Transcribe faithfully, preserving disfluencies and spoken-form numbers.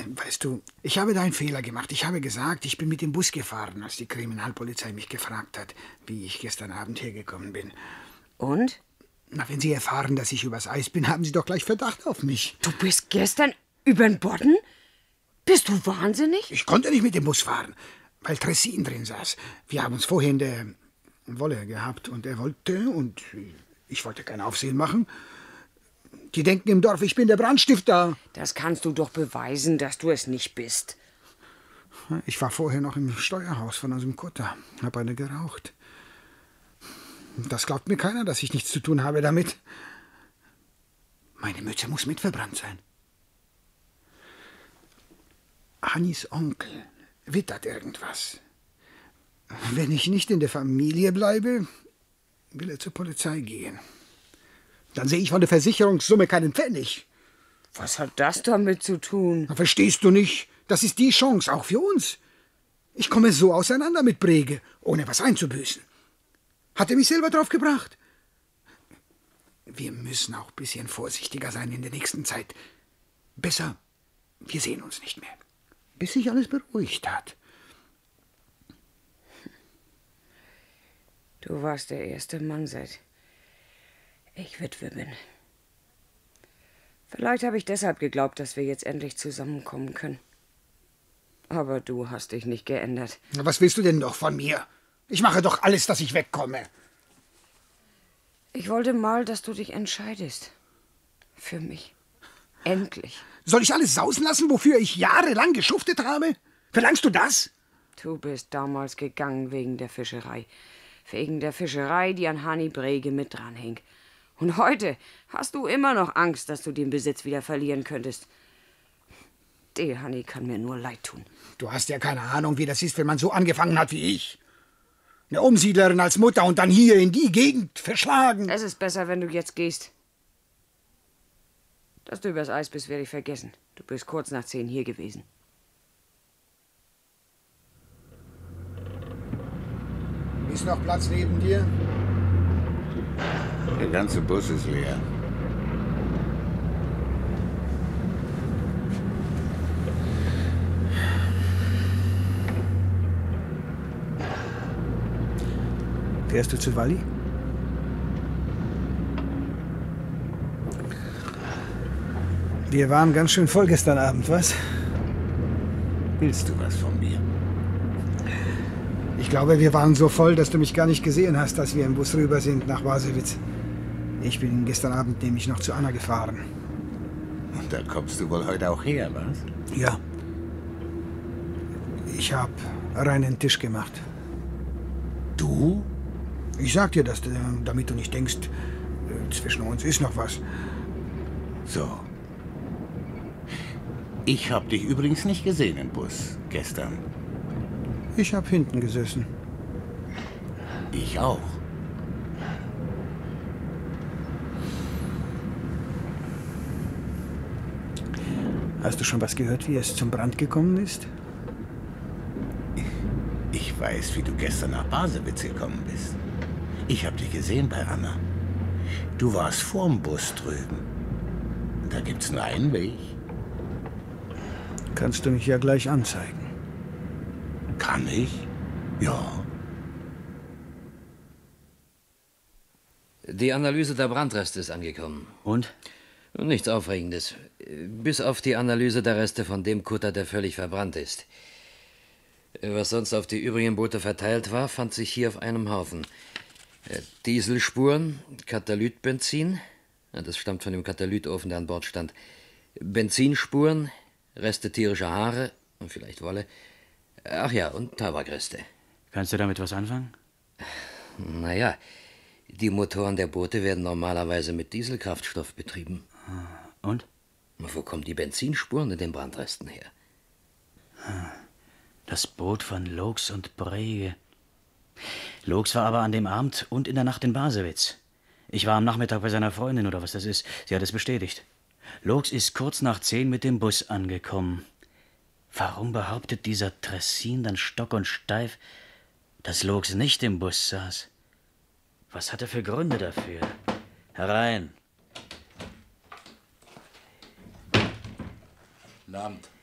Weißt du, ich habe da einen Fehler gemacht. Ich habe gesagt, ich bin mit dem Bus gefahren, als die Kriminalpolizei mich gefragt hat, wie ich gestern Abend hergekommen bin. Und? Na, wenn Sie erfahren, dass ich übers Eis bin, haben Sie doch gleich Verdacht auf mich. Du bist gestern übern Bodden? Bist du wahnsinnig? Ich konnte nicht mit dem Bus fahren, weil Tressin drin saß. Wir haben uns vorher in der Wolle gehabt und er wollte und ich wollte kein Aufsehen machen. Die denken im Dorf, ich bin der Brandstifter. Das kannst du doch beweisen, dass du es nicht bist. Ich war vorher noch im Steuerhaus von unserem Kutter, habe eine geraucht. Das glaubt mir keiner, dass ich nichts zu tun habe damit. Meine Mütze muss mitverbrannt sein. Hannis Onkel wittert irgendwas. Wenn ich nicht in der Familie bleibe, will er zur Polizei gehen. Dann sehe ich von der Versicherungssumme keinen Pfennig. Was hat das damit zu tun? Verstehst du nicht? Das ist die Chance, auch für uns. Ich komme so auseinander mit Brege, ohne was einzubüßen. Hat er mich selber drauf gebracht? Wir müssen auch ein bisschen vorsichtiger sein in der nächsten Zeit. Besser, wir sehen uns nicht mehr, bis sich alles beruhigt hat. Du warst der erste Mann, seit ich Witwe bin. Vielleicht habe ich deshalb geglaubt, dass wir jetzt endlich zusammenkommen können. Aber du hast dich nicht geändert. Was willst du denn noch von mir? Ich mache doch alles, dass ich wegkomme. Ich wollte mal, dass du dich entscheidest. Für mich. Endlich. Soll ich alles sausen lassen, wofür ich jahrelang geschuftet habe? Verlangst du das? Du bist damals gegangen wegen der Fischerei. Wegen der Fischerei, die an Hanni Brege mit dranhing. Und heute hast du immer noch Angst, dass du den Besitz wieder verlieren könntest. Die Hanni kann mir nur leid tun. Du hast ja keine Ahnung, wie das ist, wenn man so angefangen hat wie ich. Eine Umsiedlerin als Mutter und dann hier in die Gegend verschlagen. Es ist besser, wenn du jetzt gehst. Dass du übers Eis bist, werde ich vergessen. Du bist kurz nach zehn hier gewesen. Ist noch Platz neben dir? Der ganze Bus ist leer. Fährst du zu Walli? Wir waren ganz schön voll gestern Abend, was? Willst du was von mir? Ich glaube, wir waren so voll, dass du mich gar nicht gesehen hast, als wir im Bus rüber sind nach Wasewitz. Ich bin gestern Abend nämlich noch zu Anna gefahren. Und da kommst du wohl heute auch her, was? Ja. Ich hab reinen Tisch gemacht. Du? Ich sag dir das, damit du nicht denkst, zwischen uns ist noch was. So. Ich hab dich übrigens nicht gesehen im Bus gestern. Ich hab hinten gesessen. Ich auch. Hast du schon was gehört, wie es zum Brand gekommen ist? Ich weiß, wie du gestern nach Basewitz gekommen bist. Ich hab dich gesehen bei Anna. Du warst vorm Bus drüben. Da gibt's nur einen Weg. Kannst du mich ja gleich anzeigen. Kann ich? Ja. Die Analyse der Brandreste ist angekommen. Und? Nichts Aufregendes. Bis auf die Analyse der Reste von dem Kutter, der völlig verbrannt ist. Was sonst auf die übrigen Boote verteilt war, fand sich hier auf einem Haufen. Dieselspuren, Katalytbenzin, das stammt von dem Katalytofen, der an Bord stand. Benzinspuren, Reste tierischer Haare und vielleicht Wolle. Ach ja, und Tabakreste. Kannst du damit was anfangen? Naja, die Motoren der Boote werden normalerweise mit Dieselkraftstoff betrieben. Und? Wo kommen die Benzinspuren in den Brandresten her? Das Boot von Lokes und Brege. Lokes war aber an dem Abend und in der Nacht in Basewitz. Ich war am Nachmittag bei seiner Freundin oder was das ist. Sie hat es bestätigt. Lokes ist kurz nach zehn mit dem Bus angekommen. Warum behauptet dieser Tressin dann stock und steif, dass Lokes nicht im Bus saß? Was hat er für Gründe dafür? Herein. Guten Abend.